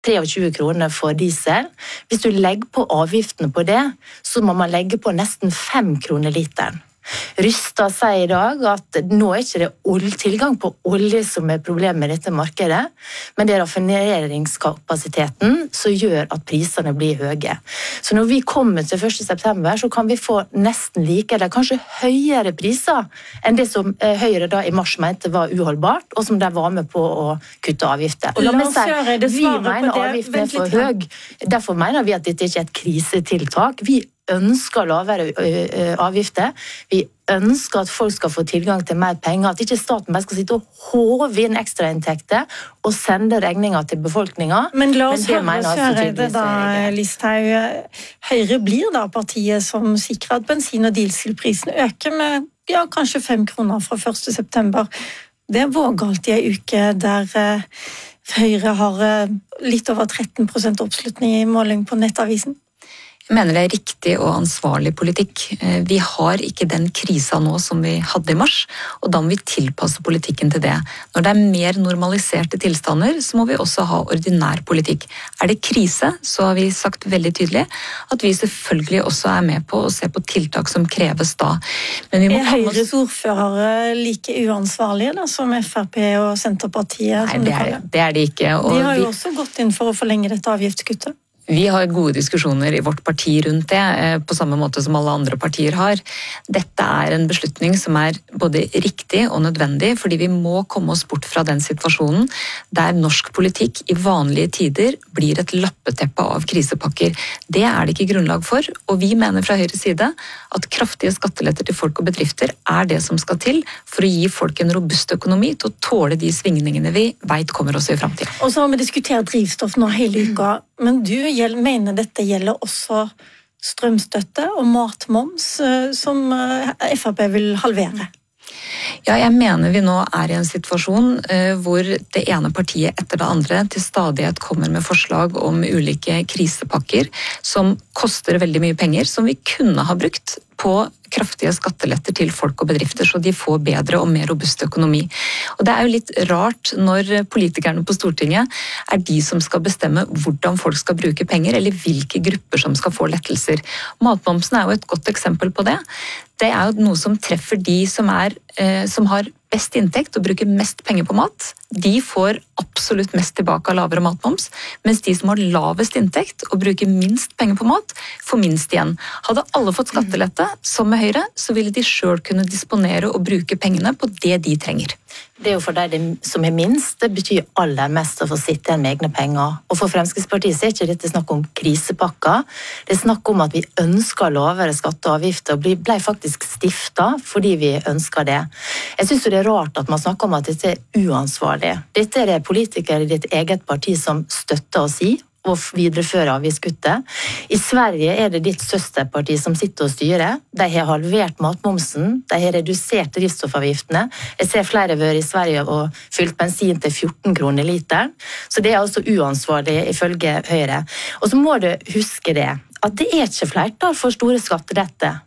23 kroner for diesel. Hvis du legger på avgiftene på det, så må man legge på nesten 5 kroner literen. Rystad sier I dag at nå ikke det tilgang på olje som problemet med dette markedet, men det raffineringskapasiteten som gjør at prisene blir høye. Så når vi kommer til 1. september, så kan vi få nesten like, eller kanskje høyere priser enn det som Høyre da I mars mente var uholdbart, og som de var med på å kutte avgifter. Og la meg si, vi mener avgiftene for høy. Derfor mener vi at dette ikke et krisetiltak. Vi ønsker lavere avgifter. Vi ønsker at folk skal få tilgang til mer penger, at ikke staten bare skal sitte og håve inn ekstrainntekter og sende regninger til befolkningen. Men la oss høre det da, Listhaug. Høyre blir da partiet som sikrer at bensin- og dieselprisen øker med kanskje 5 kroner fra 1. september. Det vågalt I en uke der Høyre har litt over 13% oppslutning I måling på Nettavisen. Jeg mener det riktig og ansvarlig politikk. Vi har ikke den krisa nå som vi hadde I mars, og da må vi tilpasse politikken til det. Når det mer normaliserte tilstander, så må vi også ha ordinær politikk. Det krise, så har vi sagt veldig tydelig at vi selvfølgelig også med på å se på tiltak som kreves da. Men vi må Høyres ordfører like uansvarlige da, som FrP og Senterpartiet? Nei, det det ikke. Og de har jo også gått inn for å forlenge dette avgiftskuttet. Vi har gode diskusjoner I vårt parti rundt det, på samme måte som alle andre partier har. Dette en beslutning som både riktig og nødvendig, fordi vi må komme oss bort fra den situasjonen der norsk politikk I vanlige tider blir et lappeteppe av krisepakker. Det det ikke grunnlag for, og vi mener fra Høyres side at kraftige skatteletter til folk og bedrifter det som skal til for å gi folk en robust økonomi til å tåle de svingningene vi vet kommer oss I fremtiden. Og så har vi diskutert drivstoff nå hele uka, men du mener dette gjelder også strømstøtte og matmoms som FrP vil halvere. Ja, jeg mener vi nå I en situasjon hvor det ene partiet etter det andre til stadighet kommer med forslag om ulike krisepakker som koster veldig mye penger, som vi kunne ha brukt på kraftige skatteletter til folk og bedrifter, så de får bedre og mer robust økonomi. Og det jo litt rart når politikerne på Stortinget de som skal bestemme hvordan folk skal bruke penger, eller hvilke grupper som skal få lettelser. Matmomsen jo et godt eksempel på det. Det jo noe som treffer de som har best inntekt og bruker mest penger på mat. De får absolutt mest tilbake av lavere matmoms, mens de som har lavest inntekt og bruker minst penger på mat, får minst igjen. Hadde alle fått skattelette, som med Høyre, så ville de selv kunne disponere og bruke pengene på det de trenger. Det jo for de som minst, det betyr aller mest å få sitte igjen med egne penger. Og for Fremskrittspartiet så ikke dette snakk om krisepakker. Det snakk om at vi ønsker lavere skatte og avgifter, og ble faktisk stiftet fordi vi ønsker det. Jeg synes jo det rart at man snakker om at dette uansvarlig. Dette det politikere I ditt eget parti som støtter oss I, og videreføre avgiftskuttet. I Sverige det ditt søsterparti som sitter og styrer. De har halvert matmomsen, de har redusert drivstoffavgiftene. Jeg ser flere vært I Sverige og fylt bensin til 14 kroner literen. Så det altså uansvarlig ifølge Høyre. Og så må du huske det, at det ikke flertall for store skatteletter.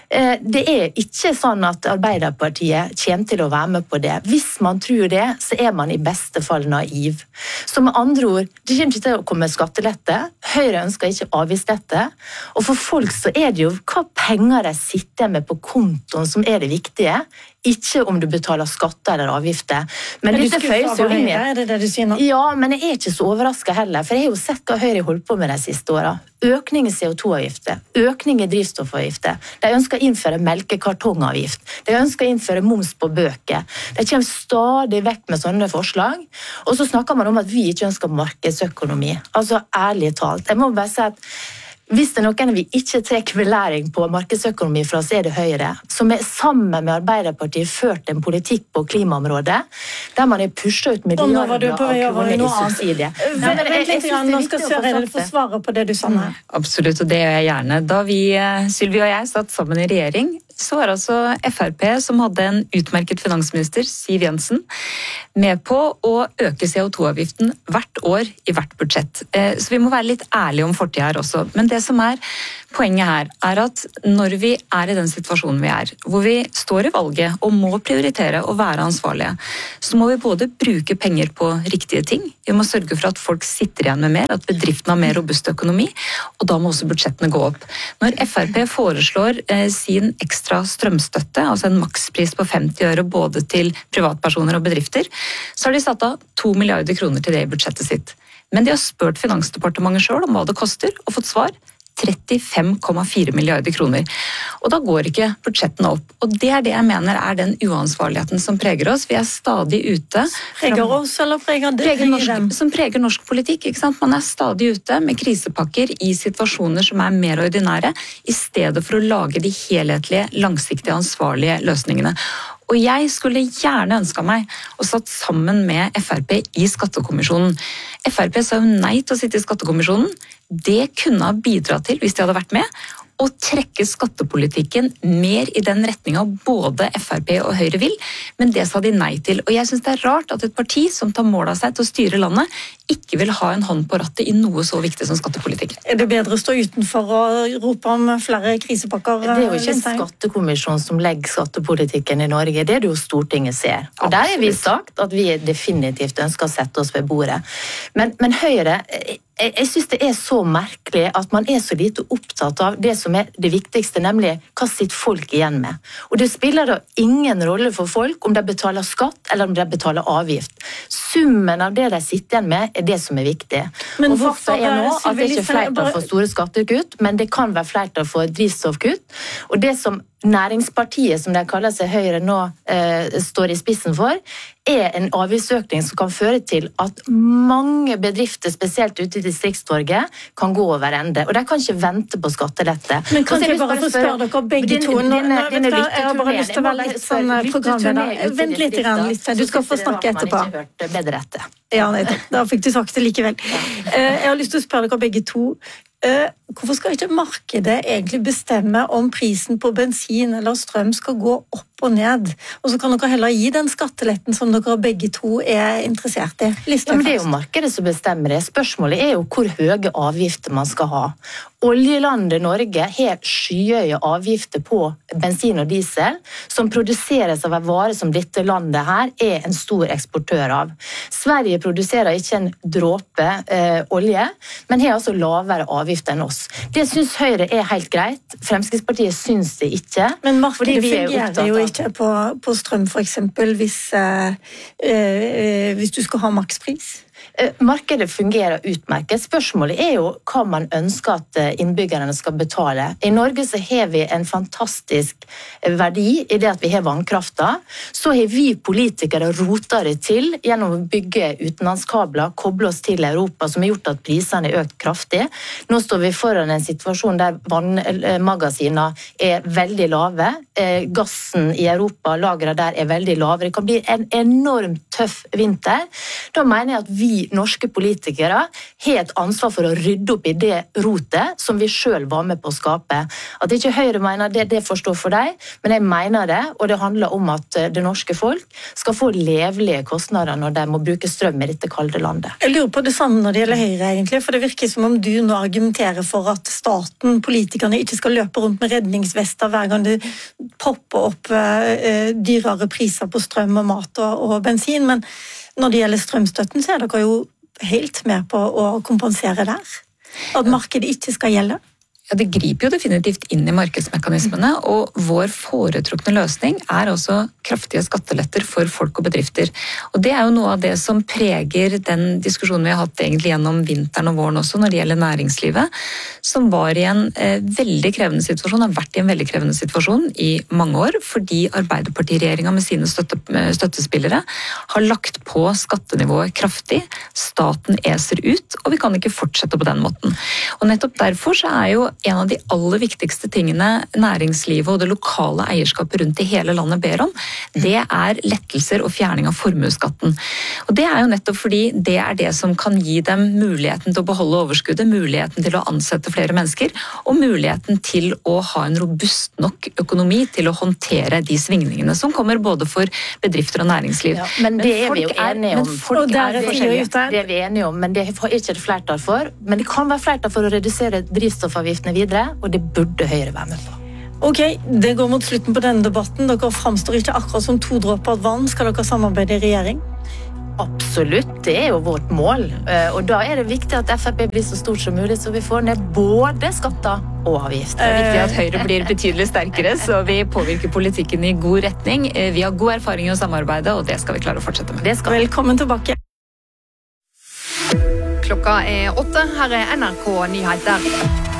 Det ikke sånn at Arbeiderpartiet kommer til å være med på det. Hvis man tror det, så man I beste fall naiv. Så med andre ord, det kommer ikke til å komme skattelette. Høyre ønsker ikke avgiftslette. Og for folk så det jo hva penger de sitter med på kontoen som det viktige. Ikke om du betaler skatter eller avgifter. Men dette føyer jo inn I det du sier nå? Ja, men jeg ikke så overrasket heller, for jeg har jo sett hva Høyre holdt på med de siste årene. Økning I CO2-avgifter, økning I drivstoffavgifter. De ønsker å innføre melkekartongavgift. De ønsker å innføre moms på bøker. De kommer stadig vekk med sånne forslag. Og så snakker man om at vi ikke ønsker markedsøkonomi. Altså, ærlig talt. Jeg må bare si at hvis det noen vi ikke trekker belæring på markedsøkonomi fra, så det Høyre, som sammen med Arbeiderpartiet ført en politikk på klimaområdet, der man pushet ut milliarder av kroner I subsidier. Vent litt, nå skal Søreide få svare på det du sa her. Absolutt, og det gjør jeg gjerne. Da Sylvi og jeg satt sammen I regjering, så var altså FrP, som hadde en utmerket finansminister, Siv Jensen, med på å øke CO2-avgiften hvert år I hvert budsjett. Så vi må være litt ærlige om fortiden her også. Men det som poenget her, at når vi I den situasjonen vi hvor vi står I valget og må prioritere og være ansvarlige, så må vi både bruke penger på riktige ting, Vi må sørge for at folk sitter igjen med mer, at bedriftene har mer robust økonomi, og da må også budsjettene gå opp. Når FrP foreslår sin ekstra strømstøtte, altså en makspris på 50 øre både til privatpersoner og bedrifter, så har de satt av 2 milliarder kroner til det i budsjettet sitt. Men de har spurt Finansdepartementet selv om hva det koster, og fått svar 35,4 milliarder kroner. Og da går ikke budsjettene opp. Og det er det jeg mener er den uansvarligheten som preger oss. Vi er stadig ute. Preger oss, eller preger det? Som preger norsk politikk, ikke sant? Man er stadig ute med krisepakker i situasjoner som er mer ordinære, i stedet for å lage de helhetlige, langsiktige, ansvarlige løsningene. Og jeg skulle gjerne ønska meg å satt sammen med FrP i skattekommisjonen. FrP sa jo nei til å sitte i skattekommisjonen. Det kunne ha bidratt til, hvis de hadde vært med, å trekke skattepolitikken mer i den retninga både FrP og Høyre vil, men det sa de nei til. Og jeg synes det er rart at et parti som tar mål av seg til å styre landet, ikke vil ha en hånd på rattet i noe så viktig som skattepolitikk. Er det bedre å stå utenfor og rope om flere krisepakker? Det er jo ikke en skattekommisjon som legger skattepolitikken i Norge, det er det jo Stortinget ser. Og der har vi sagt at vi definitivt ønsker å sette oss ved bordet. Men Høyre, jeg synes det er så merkelig at man er så lite opptatt av det som er det viktigste, nemlig hva sitter folk igjen med. Og det spiller da ingen rolle for folk om de betaler skatt eller om de betaler avgift. Summen av det de sitter igjen med er det som er viktig. Men og fakta er nå at det ikke er flertall for store skattekutt, men det kan være flertall for drivstoffkutt. Og det som Næringspartiet, som de kaller seg Høyre nå, står i spissen for, er en avgiftsøkning som kan føre til at mange bedrifter, spesielt ute i Distrikts-Norge, kan gå over ende. Og de kan ikke vente på skattelette. Men kan jeg bare få spørre dere begge to? Jeg har bare lyst til å være litt sånn programleder. Vent litt, Lise. Du skal få snakke etterpå. Ja, nei, da fikk du sagt det likevel. Jeg har lyst til å spørre dere begge to. Hvorfor skal ikke markedet egentlig bestemme om prisen på bensin eller strøm skal gå opp og ned? Og så kan dere heller gi den skatteletten som dere begge to er interessert i. Ja, men det er jo markedet som bestemmer det. Spørsmålet er jo hvor høye avgifter man skal ha. Oljelandet Norge har skyhøye avgifter på bensin og diesel, som produseres av en vare som dette landet her er en stor eksportør av. Sverige produserer ikke en dråpe olje, men har altså lavere avgifter enn oss. Det synes Høyre er helt greit. Fremskrittspartiet synes det ikke. Men markedet fungerer jo ikke på strøm, for eksempel, hvis du skal ha makspris. Markedet fungerer utmerket. Spørsmålet er jo hva man ønsker at innbyggerne skal betale. I Norge så har vi en fantastisk verdi i det at vi har vannkrafta. Så har vi politikere rotet det til gjennom å bygge utenlandskabler, koble oss til Europa, som har gjort at prisene er økt kraftig. Nå står vi foran en situasjon der vannmagasinene er veldig lave. Gassen i Europa, lagrene der er veldig lave. Det kan bli en enormt tøff vinter. Da mener jeg at vi norske politikere har et ansvar for å rydde opp i det rotet som vi selv var med på å skape. At ikke Høyre mener det får stå for deg, men jeg mener det, og det handler om at det norske folk skal få levelige kostnader når de må bruke strøm i dette kalde landet. Jeg lurer på det samme når det gjelder Høyre egentlig, for det virker som om du nå argumenterer for at staten, politikerne, ikke skal løpe rundt med redningsvester hver gang det popper opp dyrere priser på strøm og mat og bensin, men når det gjelder strømstøtten, så er dere jo helt med på å kompensere der. At markedet ikke skal gjelde. Ja, det griper jo definitivt inn i markedsmekanismene, og vår foretrukne løsning er også kraftige skatteletter for folk og bedrifter. Og det er jo noe av det som preger den diskusjonen vi har hatt egentlig gjennom vinteren og våren også når det gjelder næringslivet, som var i en veldig krevende situasjon, har vært i en veldig krevende situasjon i mange år, fordi Arbeiderpartiregjeringen med sine støttespillere har lagt på skattenivået kraftig, staten eser ut, og vi kan ikke fortsette på den måten. Og nettopp derfor så er jo en av de aller viktigste tingene næringslivet og det lokale eierskapet rundt i hele landet ber om, det er lettelser og fjerning av formuesskatten. Og det er jo nettopp fordi det er det som kan gi dem muligheten til å beholde overskuddet, muligheten til å ansette flere mennesker, og muligheten til å ha en robust nok økonomi til å håndtere de svingningene som kommer både for bedrifter og næringsliv. Ja, men det er vi jo enige om. Folk er forskjellige. Det er vi enige om, men det er ikke et flertall for. Men det kan være flertall for å redusere drivstoffavgiftene videre, og det burde Høyre være med på. Ok, det går mot slutten på denne debatten. Dere framstår ikke akkurat som to dråper vann. Skal dere samarbeide i regjering? Absolutt, det jo vårt mål. Og da det viktig at FrP blir så stort som mulig, så vi får ned både skatter og avgifter. Det viktig at Høyre blir betydelig sterkere, så vi påvirker politikken i god retning. Vi har god erfaring i å samarbeide, og det skal vi klare å fortsette med. Velkommen tilbake. Klokka 8, her NRK Nyheter.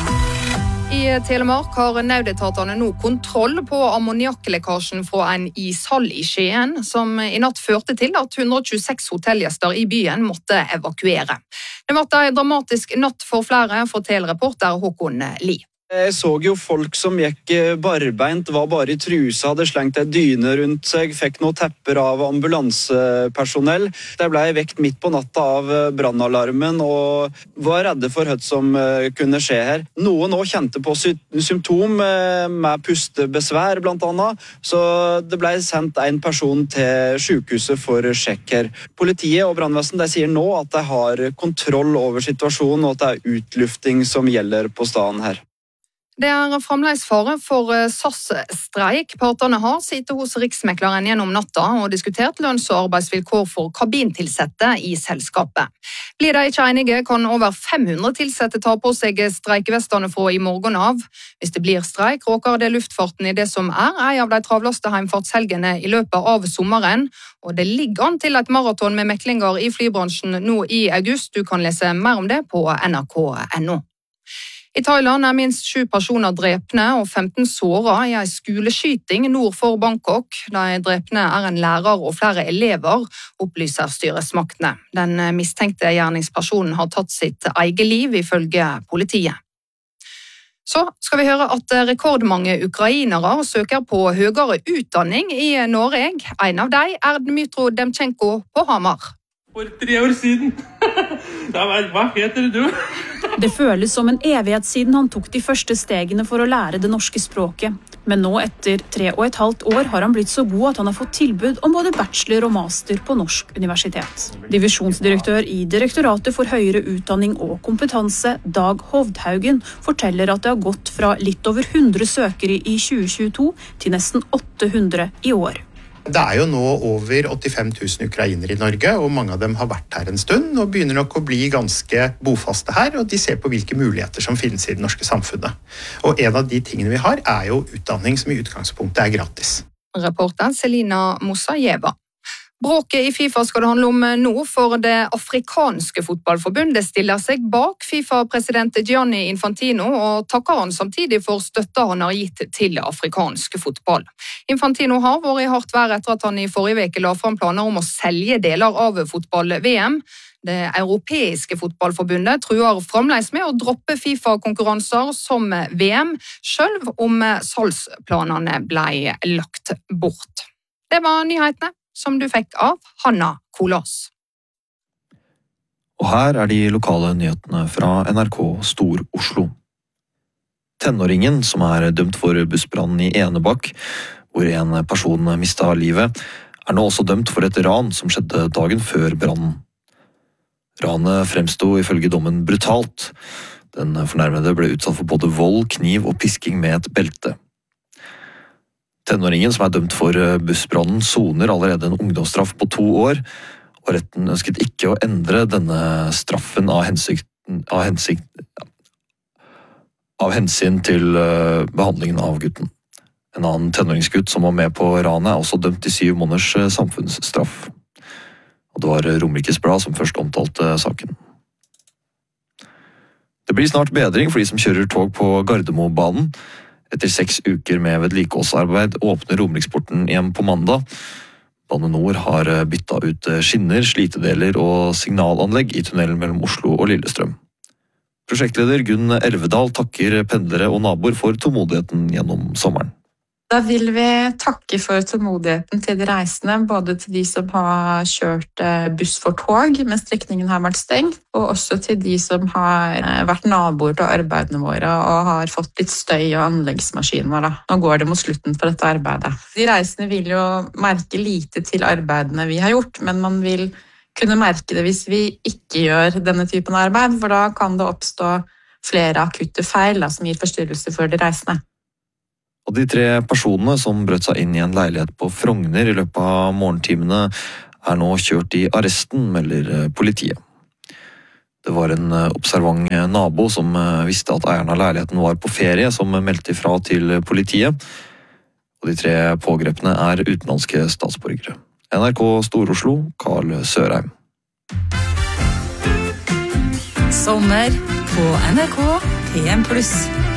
I Telemark har nødetatene nå kontroll på ammoniakklekkasjen fra en ishall i Skien, som i natt førte til at 126 hotellgjester i byen måtte evakuere. Det ble en dramatisk natt for flere, forteller reporter Håkon Lie. Jeg så jo folk som gikk barbeint, var bare i trusa, hadde slengt en dyne rundt seg, fikk noen tepper av ambulansepersonell. Jeg ble vekt midt på natta av brannalarmen og var redde for hva som kunne skje her. Noen også kjente på symptom med pustebesvær blant annet, så det ble sendt en person til sykehuset for sjekk her. Politiet og brannvesen sier nå at de har kontroll over situasjonen og at det utlufting som gjelder på stedet her. Det fremdeles fare for SAS-streik. Partene har sittet hos Riksmekleren gjennom natta og diskutert lønns- og arbeidsvilkår for kabintilsette i selskapet. Blir de ikke enige, kan over 500 tilsette ta på seg streikevestene fra i morgen av. Hvis det blir streik, råker det luftfarten i det som en av de travleste heimfartshelgene i løpet av sommeren. Og det ligger an til et maraton med meklinger i flybransjen nå i august. Du kan lese mer om det på nrk.no. I Thailand minst 7 personer drepne og 15 såret i en skoleskyting nord for Bangkok. De drepne en lærer og flere elever, opplyser styresmaktene. Den mistenkte gjerningspersonen har tatt sitt eget liv, ifølge politiet. Så skal vi høre at rekordmange ukrainere søker på høyere utdanning i Norge. En av dem Dmytro Demchenko på Hamar. For 3 år siden. Hva heter du? Det føles som en evighet siden han tok de første stegene for å lære det norske språket. Men nå, etter 3,5 år, har han blitt så god at han har fått tilbud om både bachelor og master på Norsk universitet. Divisjonsdirektør i Direktoratet for høyere utdanning og kompetanse, Dag Hovdhaugen, forteller at det har gått fra litt over 100 søkere i 2022 til nesten 800 i år. Det jo nå over 85 000 ukrainere i Norge, og mange av dem har vært her en stund og begynner nok å bli ganske bofaste her, og de ser på hvilke muligheter som finnes i det norske samfunnet. Og en av de tingene vi har jo utdanning som i utgangspunktet gratis. Reporter Selina Musajeva. Bråket i FIFA skal det handle om nå, for det afrikanske fotballforbundet stiller seg bak FIFA-president Gianni Infantino og takker han samtidig for støtta han har gitt til afrikansk fotball. Infantino har vært i hardt vær etter at han i forrige uke la fram planer om å selge deler av fotball-VM. Det europeiske fotballforbundet truer fremdeles med å droppe FIFA-konkurranser som VM, selv om salgsplanene ble lagt bort. Det var nyhetene som du fikk av Hanna Kolås. Og her de lokale nyhetene fra NRK Stor-Oslo. Tenåringen som dømt for bussbrannen i Enebakk, hvor en person mistet livet, nå også dømt for et ran som skjedde dagen før brannen. Ranet fremsto ifølge dommen brutalt. Den fornærmede ble utsatt for både vold, kniv og pisking med et belte. Tenåringen som dømt for bussbrannen soner allerede en ungdomsstraff på 2 år, og retten ønsket ikke å endre denne straffen av hensyn til behandlingen av gutten. En annen tenåringsgutt som var med på ranet også dømt til 7 måneders samfunnsstraff. Og det var Romerikes Blad som først omtalte saken. Det blir snart bedring for de som kjører tog på Gardermobanen. Etter 6 uker med vedlikeholdsarbeid åpner Romeriksporten igjen på mandag. Bane Nor har byttet ut skinner, slitedeler og signalanlegg i tunnelen mellom Oslo og Lillestrøm. Prosjektleder Gunn Elvedal takker pendlere og naboer for tålmodigheten gjennom sommeren. Da vil vi takke for tålmodigheten til de reisende, både til de som har kjørt buss for tog mens strekningen har vært stengt, og også til de som har vært naboer til arbeidene våre og har fått litt støy og anleggsmaskiner. Nå går det mot slutten på dette arbeidet. De reisende vil jo merke lite til arbeidene vi har gjort, men man vil kunne merke det hvis vi ikke gjør denne typen arbeid, for da kan det oppstå flere akutte feil som gir forstyrrelse for de reisende. Og de 3 personene som brøt seg inn i en leilighet på Frogner i løpet av morgentimene er nå kjørt i arresten, melder politiet. Det var en observant nabo som visste at eieren av leiligheten var på ferie, som meldte ifra til politiet. Og de 3 pågrepne er utenlandske statsborgere. NRK Stor-Oslo, Karl Sørheim. Sommer på NRK PM+.